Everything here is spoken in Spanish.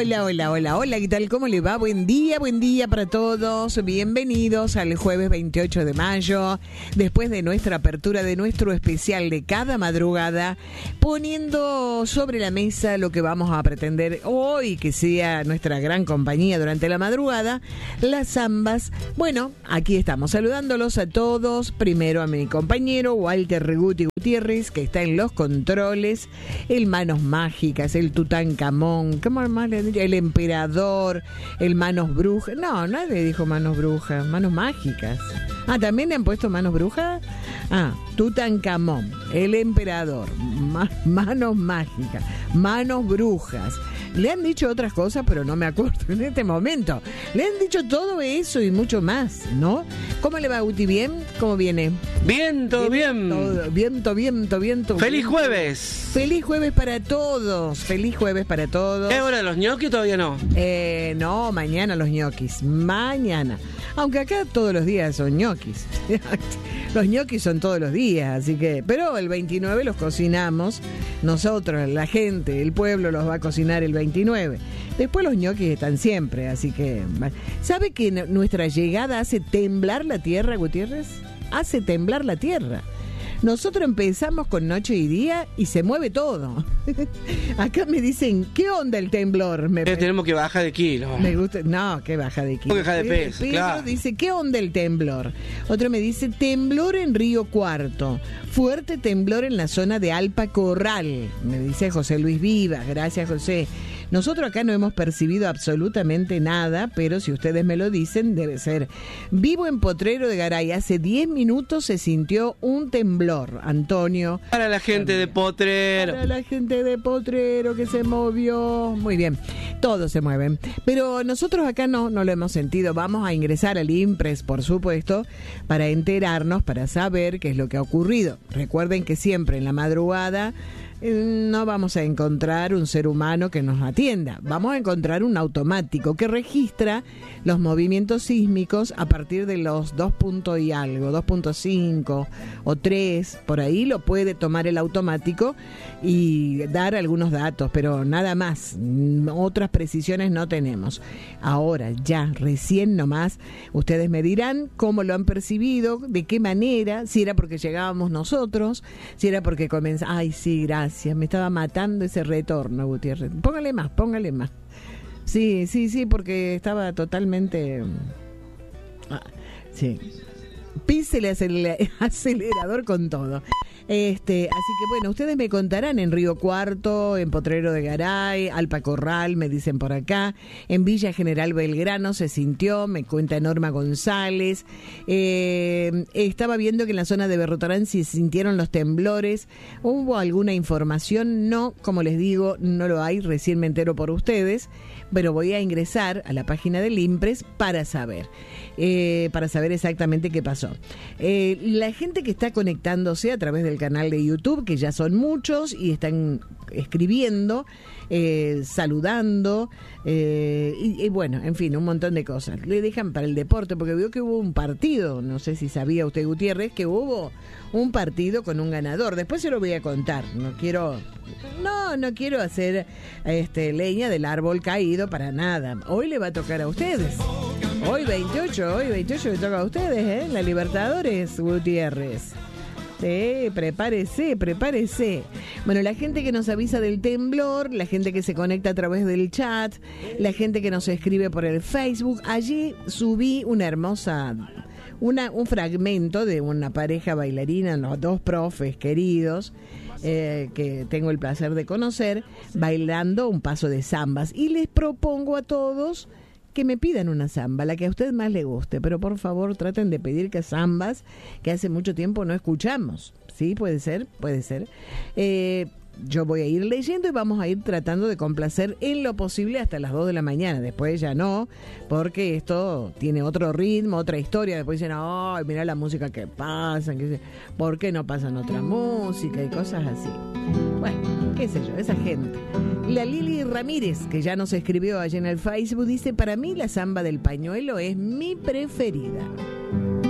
Hola, ¿qué tal? ¿Cómo le va? Buen día para todos. Bienvenidos al jueves 28 de mayo, después de nuestra apertura de nuestro especial de cada madrugada, poniendo sobre la mesa lo que vamos a pretender hoy que sea nuestra gran compañía durante la madrugada, las zambas. Bueno, aquí estamos saludándolos a todos. Primero a mi compañero Walter Reguti Gutiérrez, que está en los controles, el Manos Mágicas, el Tutankamón, ¿cómo más le han dicho? El Emperador, el Manos Brujas. No, nadie dijo Manos Brujas, Manos Mágicas. Ah, ¿también le han puesto Manos Brujas? Ah, Tutankamón, el Emperador, Manos Mágicas, Manos Brujas. Le han dicho otras cosas, pero no me acuerdo en este momento. Le han dicho todo eso y mucho más, ¿no? ¿Cómo le va, Guti? ¿Bien? ¿Cómo viene? Bien, todo bien. Viento. ¡Feliz jueves! Feliz jueves para todos. Feliz jueves para todos. ¿Es hora de los ñoquis o todavía no? No, mañana los ñoquis. Mañana. Aunque acá todos los días son ñoquis. Los ñoquis son todos los días, así que... Pero el 29 los cocinamos. Nosotros, la gente, el pueblo los va a cocinar el 29. Después los ñoquis están siempre, así que... ¿Sabe que nuestra llegada hace temblar la tierra, Gutiérrez? Hace temblar la tierra. Nosotros empezamos con noche y día y se mueve todo. Acá me dicen, ¿qué onda el temblor? Tenemos que bajar de kilos. Me gusta, no, que baja de kilos. Baja de peso, Pedro claro. dice, ¿qué onda el temblor? Otro me dice, temblor en Río Cuarto. Fuerte temblor en la zona de Alpa Corral. Me dice José Luis Vivas. Gracias, José. Nosotros acá no hemos percibido absolutamente nada, pero si ustedes me lo dicen, debe ser. Vivo en Potrero de Garay. Hace 10 minutos se sintió un temblor, Antonio. Para la gente de Potrero. Para la gente de Potrero que se movió. Muy bien, todos se mueven. Pero nosotros acá no lo hemos sentido. Vamos a ingresar al IMPRES, por supuesto, para enterarnos, para saber qué es lo que ha ocurrido. Recuerden que siempre en la madrugada... no vamos a encontrar un ser humano que nos atienda. Vamos a encontrar un automático que registra los movimientos sísmicos a partir de los 2 puntos y algo, 2.5 o 3, por ahí lo puede tomar el automático y dar algunos datos, pero nada más. Otras precisiones no tenemos. Ahora, ya, recién nomás, ustedes me dirán cómo lo han percibido, de qué manera, si era porque llegábamos nosotros, si era porque comenzamos. Ay, sí, gracias. Me estaba matando ese retorno, Gutiérrez. Póngale más. Sí, porque estaba totalmente... sí. Písele acelerador con todo. Así que bueno, ustedes me contarán en Río Cuarto, en Potrero de Garay, Alpa Corral, me dicen por acá, en Villa General Belgrano se sintió, me cuenta Norma González. Estaba viendo que en la zona de Berrotarán se sintieron los temblores. ¿Hubo alguna información? No, como les digo, no lo hay, recién me entero por ustedes, pero voy a ingresar a la página del IMPRES para saber exactamente qué pasó. La gente que está conectándose a través del canal de YouTube, que ya son muchos y están escribiendo, saludando, y bueno, en fin, un montón de cosas. Le dejan para el deporte, porque veo que hubo un partido, no sé si sabía usted, Gutiérrez, que hubo un partido con un ganador. Después se lo voy a contar. No quiero hacer leña del árbol caído para nada. Hoy le va a tocar a ustedes. Hoy 28 le toca a ustedes, La Libertadores, Gutiérrez. Sí, prepárese. Bueno, la gente que nos avisa del temblor, la gente que se conecta a través del chat, la gente que nos escribe por el Facebook. Allí subí una hermosa... un fragmento de una pareja bailarina, los dos profes queridos, que tengo el placer de conocer, bailando un paso de zambas. Y les propongo a todos que me pidan una zamba, la que a usted más le guste, pero por favor traten de pedir que zambas que hace mucho tiempo no escuchamos. ¿Sí? Puede ser. Yo voy a ir leyendo y vamos a ir tratando de complacer en lo posible hasta las 2 de la mañana. Después ya no, porque esto tiene otro ritmo, otra historia. Después dicen, ay, mirá la música que pasa, ¿por qué no pasan otra música y cosas así? Bueno, qué sé yo, esa gente. La Lili Ramírez, que ya nos escribió allí en el Facebook, dice, para mí la zamba del pañuelo es mi preferida.